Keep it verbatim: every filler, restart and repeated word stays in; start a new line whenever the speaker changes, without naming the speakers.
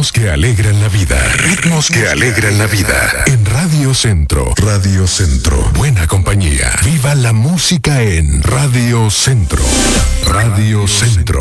Ritmos que alegran la vida. Ritmos que alegran la vida. En Radio Centro. Radio Centro. Buena compañía. Viva la música en Radio Centro. Radio Centro.